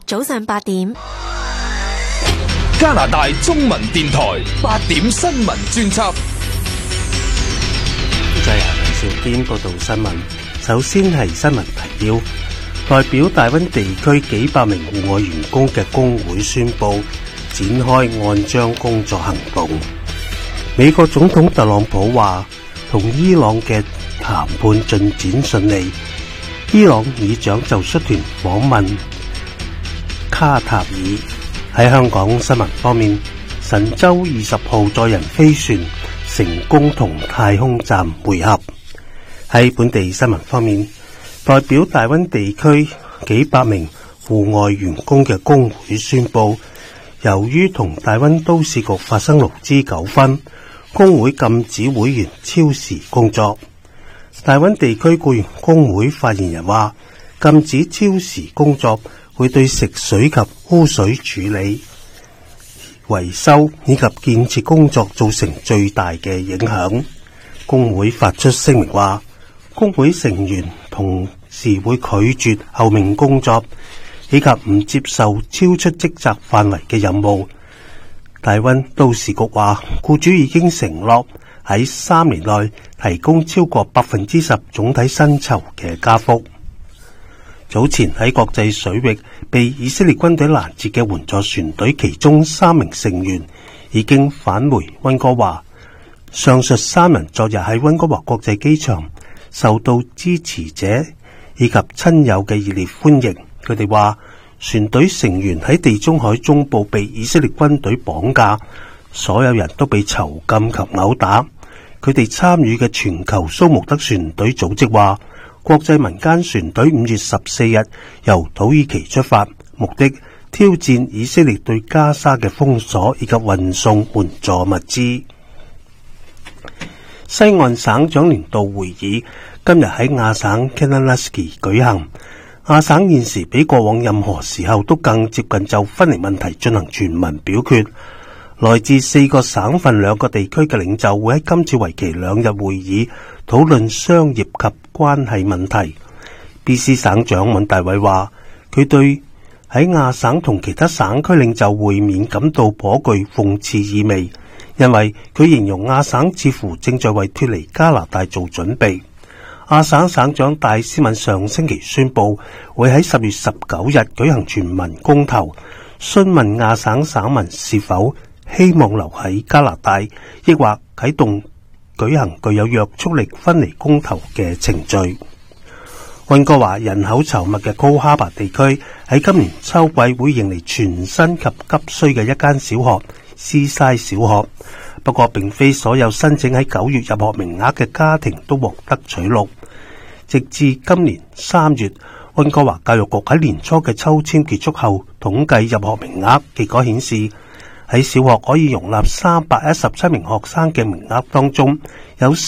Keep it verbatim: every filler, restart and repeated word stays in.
早上八點， 加拿大中文電台八點新聞專輯。 再由李兆堅報道新聞。首先係新聞提要，代表大溫地區幾百名戶外員工嘅工會宣布展開按章工作行動。美國總統特朗普話，同伊朗嘅談判進展順利。伊朗議長就率團訪問卡塔爾。喺香港新聞方面，神舟二十號載人飛船成功同太空站會合。喺本地新聞方面，代表大溫地區幾百名戶外員工嘅工會宣布，由於同大溫都市局發生勞資糾紛，工會禁止會員超時工作。大溫地區僱員工會發言人話，禁止超時工作會對食水及污水處理、維修以及建設工作造成最大嘅影響。工會發出聲明話，工會成員同時會拒絕後命工作，以及唔接受超出職責範圍嘅任務。大溫都市局話，僱主已經承諾喺三年內提供超過百分之十總體薪酬嘅加幅。早前喺國際水域被以色列軍隊攔截嘅援助船隊，其中三名成員已經返回溫哥華。上述三人昨日喺溫哥華國際機場受到支持者以及親友嘅熱烈歡迎。佢哋話，船隊成員喺地中海中部被以色列軍隊綁架，所有人都被囚禁及毆打。佢哋參與嘅全球蘇穆德船隊組織話，國際民間船隊五月十四日由土耳其出發，目的挑戰以色列對加沙嘅封鎖以及運送援助物資。西岸省長年度會議今日喺亞省 Kananaskis 舉行。亞省現時比過往任何時候都更接近就分離問題進行全民表決。來自四個省份兩個地區嘅領袖會喺今次為期兩日會議討論商業及關係問題。B C 省長尹大偉話，佢對喺亞省同其他省區領袖會面感到頗具諷刺意味，因為佢形容亞省似乎正在為脫離加拿大做準備。亞省省長戴斯敏上星期宣布會喺十月十九日舉行全民公投，詢問亞省省民是否希望留喺加拿大，抑或啟動舉行具有約束力分離公投嘅程序。溫哥華人口稠密嘅高哈巴地區喺今年秋季會迎嚟全新及急需嘅一間小學——斯塞小學。不過，並非所有申請喺九月入學名額嘅家庭都獲得取錄。直至今年三月，溫哥華教育局喺年初嘅抽籤結束後統計入學名額，結果顯示喺小學可以容納三百一十七名學生嘅名額當中，有